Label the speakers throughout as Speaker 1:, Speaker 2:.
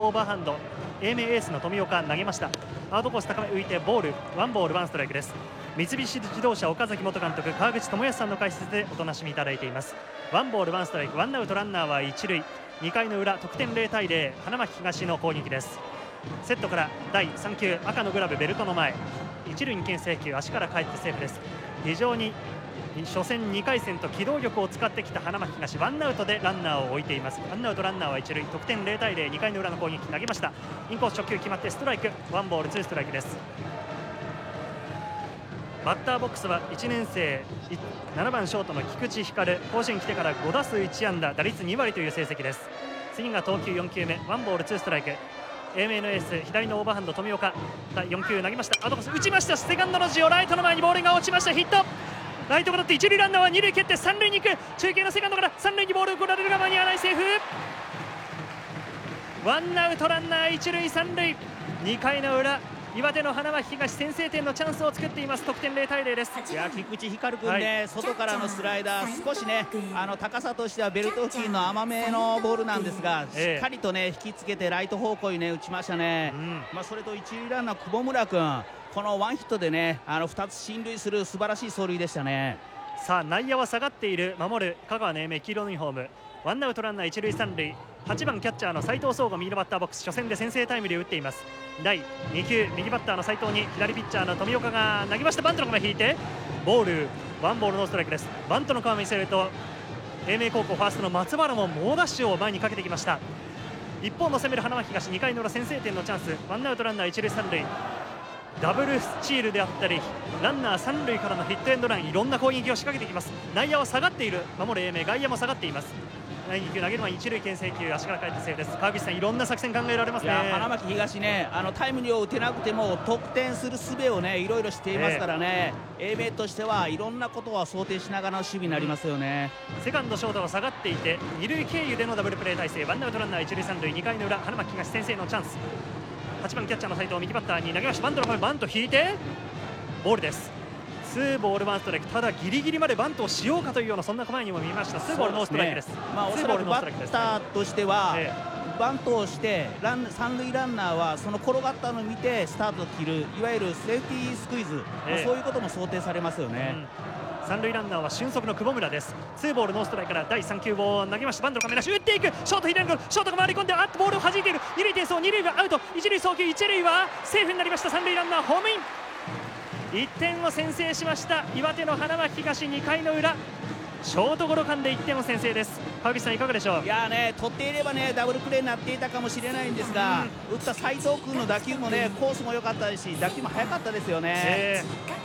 Speaker 1: オーバーハンド英明エースの富岡投げました。アウトコース高め浮いてボール、ワンボールワンストライクです。三菱自動車岡崎元監督、川口智康さんの解説でお楽しみいただいています。ワンボールワンストライク、ワンアウトランナーは一塁。2回の裏、得点0対0、花巻東の攻撃です。セットから第3球、赤のグラブベルトの前、一塁に牽制球、足から帰ってセーフです。非常に初戦2回戦と機動力を使ってきた花巻東、ワンアウトでランナーを置いています。ワンアウトランナーは一塁、得点0対0、2回の裏の攻撃投げました。インコース初球決まってストライク、ワンボールツーストライクです。バッターボックスは1年生7番ショートの菊池光、甲子園来てから5打数1安打、打率2割という成績です。次が投球4球目、ワンボールツーストライク。英明のエース、左のオーバーハンド富岡、4球投げました。アウトコース打ちました。セカンドのジオ、ライトの前にボールが落ちました。ヒット。ライトからって一塁ランナーは二塁蹴って三塁に行く。中継のセカンドから三塁にボールを送られるが間に合わない、セーフ。ワンアウトランナー一塁三塁。2回の裏、岩手の花巻東先制点のチャンスを作っています。得点0対0です。
Speaker 2: いや、菊池光君ね、外からのスライダー、少しね高さとしてはベルト付近の甘めのボールなんですが、しっかりとね引きつけてライト方向にね打ちましたね。それと一塁ランナー久保村君、このワンヒットでね2つ進塁する素晴らしい走塁でしたね。
Speaker 1: さあ内野は下がっている、守る香川の英明、黄色のユニフォーム。ワンアウトランナー一塁三塁。8番キャッチャーの斉藤壮吾、右のバッターボックス、初戦で先制タイムリーを打っています。第2球、右バッターの斉藤に左ピッチャーの富岡が投げました。バントの構え引いてボール、ワンボールノーストライクです。バントの構え見せると英明高校ファーストの松原も猛ダッシュを前にかけてきました。一方の攻める花巻東、2回の裏先制点のチャンス。ワンアウトランナー一塁三塁。ダブルスチールであったりランナー三塁からのヒットエンドラン、いろんな攻撃を仕掛けていきます。内野は下がっている、守る英明、外野も下がっています。第2球投げる前に一塁牽制球、足から帰ってセーフです。川口さん、いろんな作戦考えられますね。
Speaker 2: 花巻東ねタイムリーを打てなくても得点する術をねいろいろしていますからね、英明としてはいろんなことを想定しながらの守備になりますよね。
Speaker 1: セカンドショートが下がっていて二塁経由でのダブルプレー体制。ワンアウトランナー一塁三塁。2回の裏、花巻東先制のチャンス。8番キャッチャーの斉藤、右バッターに投げました。バントの構え、バント引いてボールです。ツーボールワンストライク。ただギリギリまでバントをしようかというようなそんな構えにも見えました。ツーボールノーストライクです。
Speaker 2: おそらくバッターとしては、バントをして三塁ランナーはその転がったのを見てスタートを切る、いわゆるセーフティースクイズ、そういうことも想定されますよね。
Speaker 1: 三塁ランナーは俊足の久保村です。ツーボールノーストライクから第3球を投げました。バントの構えなし、打っていく。ショート左のゴロ、ショートが回り込んでボールを弾いている。二塁転送、二塁はアウト、一塁送球、一塁はセーフになりました。三塁ランナーホームイン。1点を先制しました岩手の花巻東。2回の裏、ショートゴロ間で1点を先制です。川口さん、いかがでしょう。
Speaker 2: いやね、取っていればねダブルプレーになっていたかもしれないんですが、打った斉藤君の打球もねコースも良かったですし、打球も速かったですよね。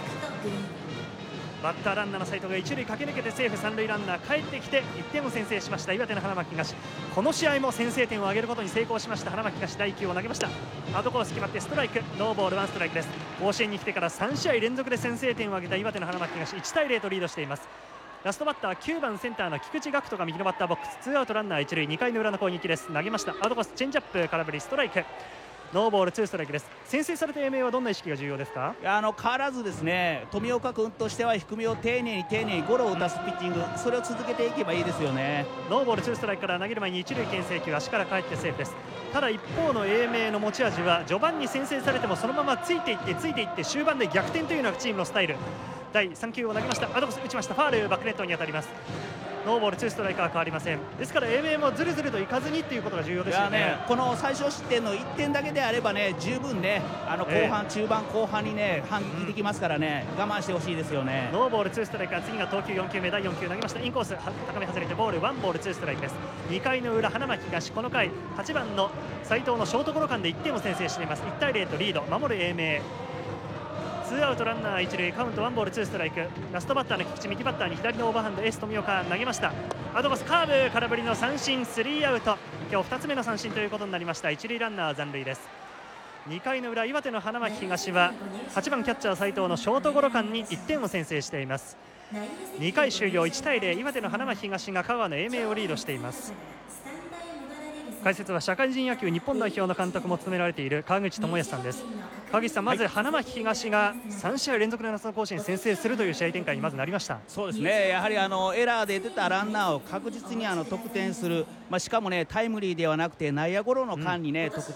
Speaker 1: バッターランナーの斉藤が一塁駆け抜けてセーフ。三塁ランナー帰ってきて1点を先制しました岩手の花巻東。この試合も先制点を挙げることに成功しました花巻東。第1球を投げました。アウトコース決まってストライク、ノーボールワンストライクです。甲子園に来てから3試合連続で先制点を挙げた岩手の花巻東、1対0とリードしています。ラストバッター9番センターの菊池岳人が右のバッターボックス。ツーアウトランナー一塁。2回の裏の攻撃です。投げました。アウトコースチェンジアップ、空振り、ストライク、ノーボールツーストライクです。先制された英明はどんな意識が重要ですか。
Speaker 2: 変わらずですね、富岡君としては低めを丁寧にゴロを打たすピッチング、それを続けていけばいいですよね。
Speaker 1: ノーボールツーストライクから投げる前に一塁牽制球、足から帰ってセーフです。ただ一方の英明の持ち味は序盤に先制されてもそのままついていって終盤で逆転というのがチームのスタイル。第3球を投げました。アドコス打ちました。ファール、バックネットに当たります。ノーボールツーストライクは変わりません。ですから英明もずるずるといかずにっていうことが重要ですよね。
Speaker 2: この最小失点の1点だけであればね十分ね後半、中盤後半にね反撃できますからね、我慢してほしいですよね。
Speaker 1: ノーボールツーストライクは次が投球4球目。第4球投げました。インコース高め外れてボール、ワンボールツーストライクです。2回の裏、花巻東この回8番の斉藤のショートゴロ間で1点を先制しています。1対0とリード、守る英明。ツーアウトランナー一塁、カウントワンボールツーストライク。ラストバッターの菊池、右バッターに左のオーバーハンドエース富岡投げました。アウトコースカーブ、空振りの三振、スリーアウト。今日2つ目の三振ということになりました。一塁ランナー残塁です。2回の裏、岩手の花巻東は8番キャッチャー斉藤のショートゴロ間に1点を先制しています。2回終了、1対0、岩手の花巻東が香川の英明をリードしています。解説は社会人野球日本代表の監督も務められている川口智康さんです。川口さん、まず花巻東が3試合連続で夏の甲子園先制するという試合展開にまずなりました。
Speaker 2: そうですね、やはりエラーで出たランナーを確実に得点する、しかもねタイムリーではなくて内野ゴロの間にね、得点